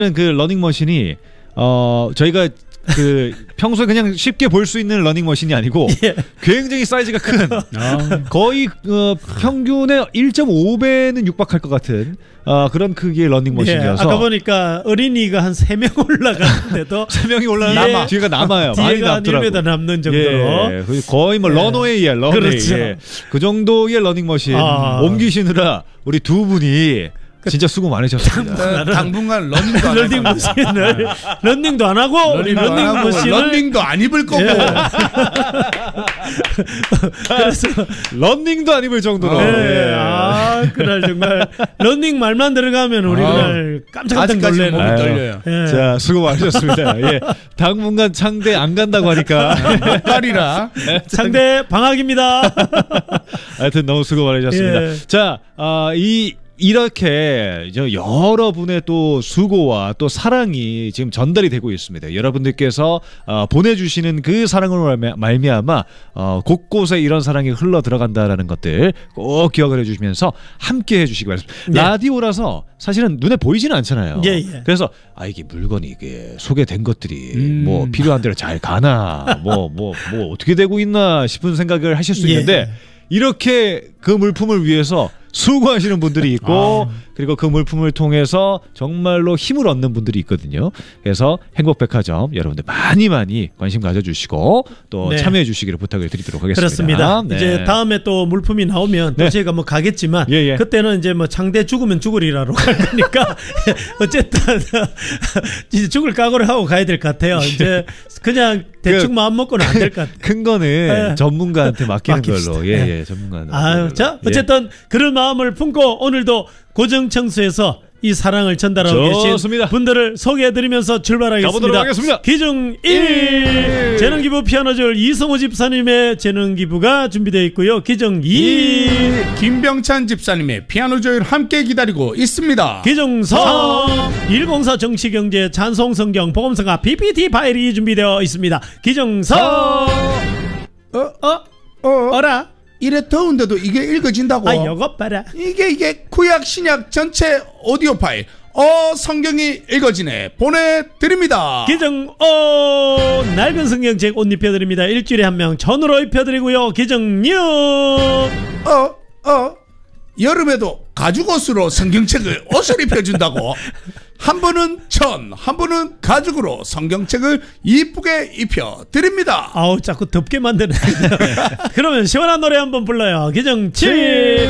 그 러닝머신이 저희가 그 평소에 그냥 쉽게 볼 수 있는 러닝머신이 아니고 예. 굉장히 사이즈가 큰 거의 평균의 1.5배는 육박할 것 같은 그런 크기의 러닝머신이어서 예, 아까 보니까 어린이가 한 3명 올라가는데도 3명이 올라가 뒤가 남아요. 많이 뒤에가 남더라고. 1m 남는 정도로 예, 거의 뭐 런웨이야 런웨이. 그렇죠. 예. 그 정도의 러닝머신 옮기시느라 우리 두 분이 진짜 수고 많으셨습니다. 당분간 러닝도 안 러닝머신을 러닝도 안 하고 러닝머신을 러닝도 안 입을 거고. 예. 그래서 런닝도 안 입을 정도로. 예. 그날 정말 러닝 말만 들어가면 우리 그날 깜짝깜짝 아직까지 놀래는. 몸이 떨려요. 예. 자, 수고 많으셨습니다. 예. 당분간 창대 안 간다고 하니까 딸이라. 상대 방학입니다. 하여튼 너무 수고 많으셨습니다. 예. 자, 이렇게 여러분의 또 수고와 또 사랑이 지금 전달이 되고 있습니다. 여러분들께서 보내주시는 그 사랑으로 말미암아 곳곳에 이런 사랑이 흘러 들어간다라는 것들 꼭 기억을 해주시면서 함께 해주시기 바랍니다. 네. 라디오라서 사실은 눈에 보이지는 않잖아요. 예, 예. 그래서 이게 물건이 이게 소개된 것들이 뭐 필요한 대로 잘 가나 뭐 어떻게 되고 있나 싶은 생각을 하실 수 있는데 예. 이렇게 그 물품을 위해서 수고하시는 분들이 있고 그리고 그 물품을 통해서 정말로 힘을 얻는 분들이 있거든요. 그래서 행복백화점 여러분들 많이 관심 가져주시고 또 네. 참여해 주시기를 부탁을 드리도록 하겠습니다. 그렇습니다. 네. 이제 다음에 또 물품이 나오면 또 네. 저희가 뭐 가겠지만 예. 그때는 이제 뭐 창대 죽으면 죽으리라로 갈 거니까 어쨌든 이제 죽을 각오를 하고 가야 될 것 같아요. 이제 그냥 대충 마음 먹고는 안 될 것 같아요. 큰 거는 네. 전문가한테 맡기는 맡깁시다. 걸로. 네. 전문가한테. 자, 어쨌든 그런 마음을 품고 오늘도 고정청수에서 이 사랑을 전달하고 좋습니다. 계신 분들을 소개해드리면서 출발하겠습니다. 가보도록 하겠습니다. 기중 1 재능기부 피아노줄 이성호 집사님의 재능기부가 준비되어 있고요. 기중 2 김병찬 집사님의 피아노 조율 함께 기다리고 있습니다. 기중 3 104 정치경제 찬송성경 복음성가 PPT 파일이 준비되어 있습니다. 기중 4 어라? 이래 더운데도 이게 읽어진다고? 요것 봐라. 이게 구약 신약 전체 오디오 파일 성경이 읽어지네 보내드립니다. 기정 낡은 성경책 옷 입혀드립니다. 일주일에 한 명 전으로 입혀드리고요. 기정 6 여름에도 가죽옷으로 성경책을 옷을 입혀준다고? 한 분은 한 분은 가죽으로 성경책을 이쁘게 입혀드립니다. 아우 자꾸 덥게 만드네. 그러면 시원한 노래 한번 불러요. 기정 7